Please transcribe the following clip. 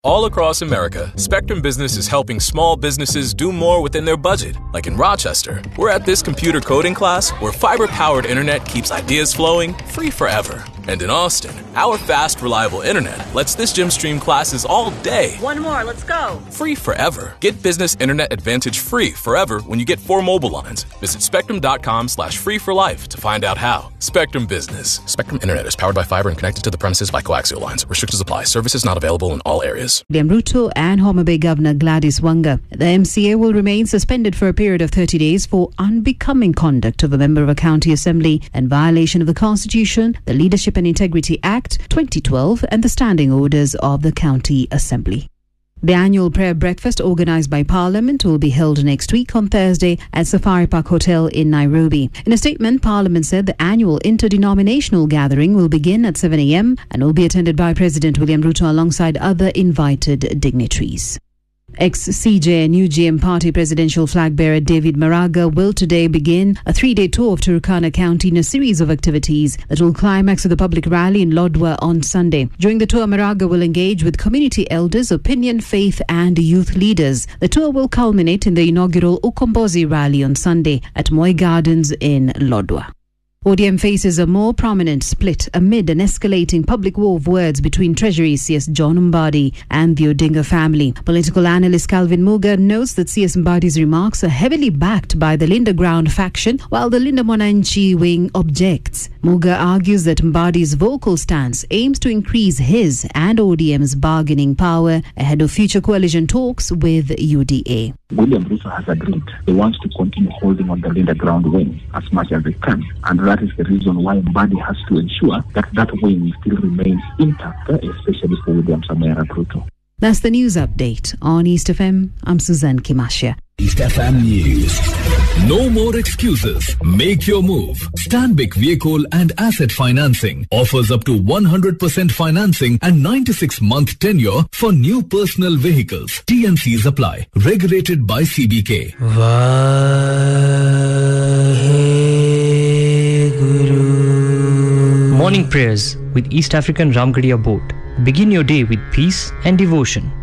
All across America, Spectrum Business is helping small businesses do more within their budget. Like in Rochester, we're at this computer coding class where fiber-powered internet keeps ideas flowing free forever. And in Austin, our fast, reliable internet lets this gym stream classes all day. One more, let's go. Free forever. Get Business Internet Advantage free forever when you get 4 mobile lines. Visit spectrum.com/free for life to find out how. Spectrum Business. Spectrum Internet is powered by fiber and connected to the premises by coaxial lines. Restrictions apply. Services not available in all areas. William Ruto and Homa Bay Governor Gladys Wanga. The MCA will remain suspended for a period of 30 days for unbecoming conduct of a member of a county assembly and violation of the Constitution, the Leadership and Integrity Act 2012 and the standing orders of the County Assembly. The annual prayer breakfast organised by Parliament will be held next week on Thursday at Safari Park Hotel in Nairobi. In a statement, Parliament said the annual interdenominational gathering will begin at 7 a.m. and will be attended by President William Ruto alongside other invited dignitaries. Ex-CJ and UGM party presidential flag bearer David Maraga will today begin a 3-day tour of Turkana County in a series of activities that will climax with a public rally in Lodwar on Sunday. During the tour, Maraga will engage with community elders, opinion, faith and youth leaders. The tour will culminate in the inaugural Ukombozi rally on Sunday at Moi Gardens in Lodwar. ODM faces a more prominent split amid an escalating public war of words between Treasury CS John Mbadi and the Odinga family. Political analyst Calvin Muga notes that CS Mbadi's remarks are heavily backed by the Linda Ground faction, while the Linda Mwananchi wing objects. Muga argues that Mbadi's vocal stance aims to increase his and ODM's bargaining power ahead of future coalition talks with UDA. William Ruto has agreed he wants to continue holding on the Linda Ground wing as much as they can, and that is the reason why Mbadi has to ensure that wing still remains intact, especially for William Samoei Ruto. That's the news update on East FM. I'm Suzanne Kimashia. East FM News. No more excuses. Make your move. Stanbic Vehicle and Asset Financing offers up to 100% financing and 96-month tenure for new personal vehicles. TNCs apply. Regulated by CBK. Morning prayers with East African Ramgarhia Boat. Begin your day with peace and devotion.